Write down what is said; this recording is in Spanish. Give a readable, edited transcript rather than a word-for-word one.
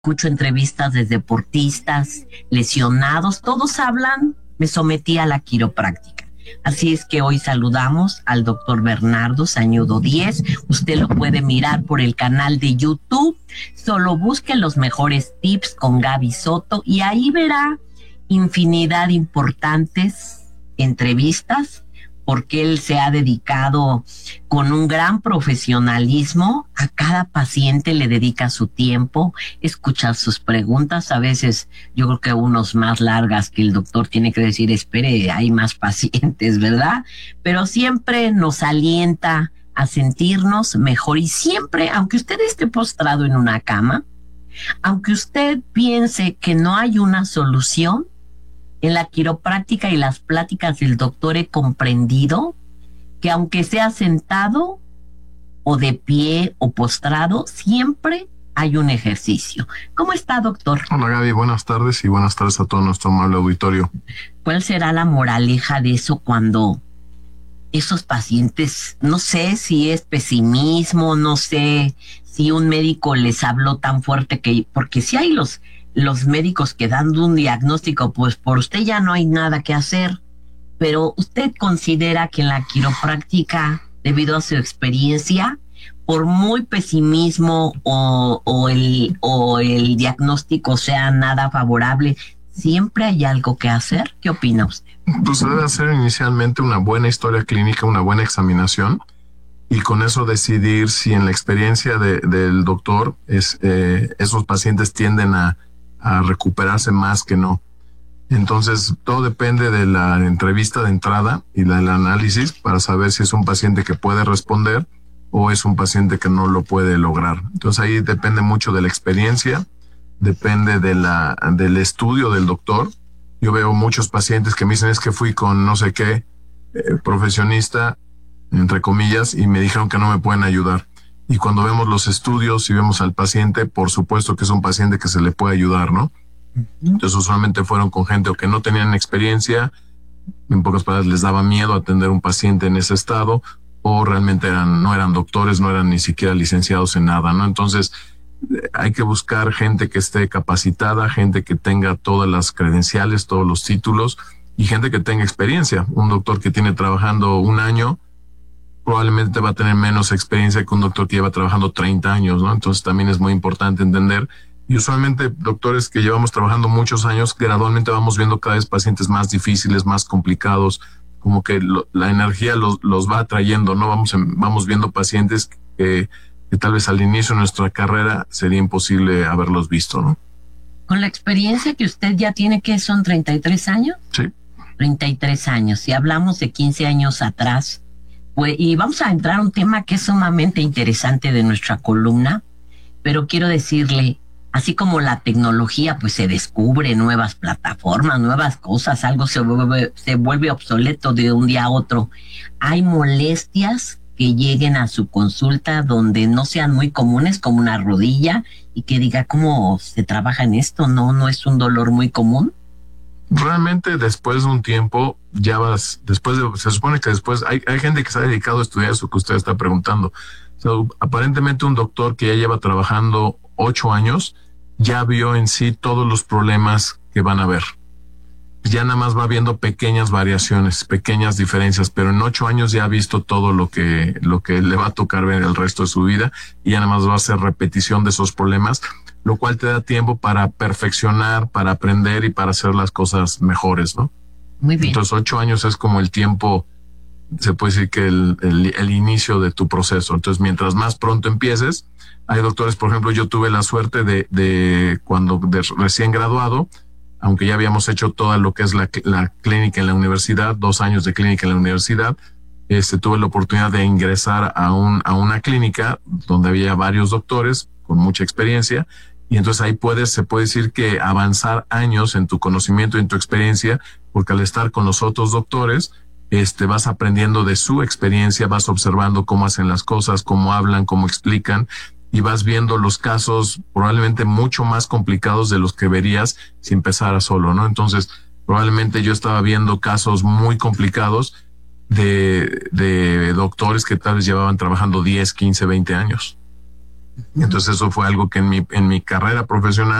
escucho entrevistas de deportistas, lesionados, todos hablan, me sometí a la quiropráctica. Así es que hoy saludamos al doctor Bernardo Sañudo Díez. Usted lo puede mirar por el canal de YouTube. Solo busque los mejores tips con Gaby Soto y ahí verá infinidad de importantes entrevistas, porque él se ha dedicado con un gran profesionalismo. A cada paciente le dedica su tiempo, escuchar sus preguntas, a veces yo creo que unos más largas que el doctor tiene que decir, espere, hay más pacientes, ¿verdad? Pero siempre nos alienta a sentirnos mejor y siempre, aunque usted esté postrado en una cama, aunque usted piense que no hay una solución, en la quiropráctica y las pláticas del doctor he comprendido que aunque sea sentado o de pie o postrado, siempre hay un ejercicio. ¿Cómo está, doctor? Hola, Gaby, buenas tardes y buenas tardes a todo nuestro amable auditorio. ¿Cuál será la moraleja de eso cuando esos pacientes, no sé si es pesimismo, no sé si un médico les habló tan fuerte que, porque si hay los médicos que dan un diagnóstico, pues por usted ya no hay nada que hacer, pero usted considera que en la quiropráctica, debido a su experiencia, por muy pesimismo o el diagnóstico sea nada favorable, siempre hay algo que hacer? ¿Qué opina usted? Pues se debe hacer inicialmente una buena historia clínica, una buena examinación, y con eso decidir si en la experiencia del doctor esos pacientes tienden a recuperarse más que no. Entonces, todo depende de la entrevista de entrada y del análisis para saber si es un paciente que puede responder o es un paciente que no lo puede lograr. Entonces, ahí depende mucho de la experiencia, depende del estudio del doctor. Yo veo muchos pacientes que me dicen, es que fui con no sé qué profesionista, entre comillas, y me dijeron que no me pueden ayudar. Y cuando vemos los estudios y vemos al paciente, por supuesto que es un paciente que se le puede ayudar, ¿no? Entonces usualmente fueron con gente o que no tenían experiencia, en pocas palabras les daba miedo atender a un paciente en ese estado, o realmente no eran doctores, no eran ni siquiera licenciados en nada, ¿no? Entonces hay que buscar gente que esté capacitada, gente que tenga todas las credenciales, todos los títulos y gente que tenga experiencia. Un doctor que tiene trabajando un año probablemente va a tener menos experiencia que un doctor que lleva trabajando 30 años, ¿no? Entonces también es muy importante entender. Y usualmente doctores que llevamos trabajando muchos años, gradualmente vamos viendo cada vez pacientes más difíciles, más complicados, como que la energía los va atrayendo, ¿no? Vamos viendo pacientes que tal vez al inicio de nuestra carrera sería imposible haberlos visto, ¿no? Con la experiencia que usted ya tiene, ¿qué son 33 años? Sí. 33 años. Si hablamos de 15 años atrás, pues, y vamos a entrar a un tema que es sumamente interesante de nuestra columna, pero quiero decirle, así como la tecnología pues se descubre nuevas plataformas, nuevas cosas, algo se vuelve obsoleto de un día a otro, hay molestias que lleguen a su consulta donde no sean muy comunes, como una rodilla, y que diga cómo se trabaja en esto, no es un dolor muy común. Realmente después de un tiempo ya se supone que después hay gente que se ha dedicado a estudiar eso que usted está preguntando. Aparentemente un doctor que ya lleva trabajando 8 años ya vio en sí todos los problemas que van a haber. Ya nada más va viendo pequeñas variaciones, pequeñas diferencias, pero en 8 años ya ha visto todo lo que le va a tocar ver el resto de su vida y ya nada más va a hacer repetición de esos problemas, lo cual te da tiempo para perfeccionar, para aprender y para hacer las cosas mejores, ¿no? Muy bien. Entonces 8 años es como el tiempo, se puede decir que el inicio de tu proceso. Entonces mientras más pronto empieces, hay doctores, por ejemplo, yo tuve la suerte de recién graduado, aunque ya habíamos hecho toda lo que es la clínica en la universidad, 2 años de clínica en la universidad, tuve la oportunidad de ingresar a una clínica donde había varios doctores con mucha experiencia, y entonces ahí se puede decir que avanzar años en tu conocimiento y en tu experiencia, porque al estar con los otros doctores, vas aprendiendo de su experiencia, vas observando cómo hacen las cosas, cómo hablan, cómo explican, y vas viendo los casos probablemente mucho más complicados de los que verías si empezaras solo, ¿no? Entonces, probablemente yo estaba viendo casos muy complicados de doctores que tal vez llevaban trabajando 10, 15, 20 años. Entonces eso fue algo que en mi carrera profesional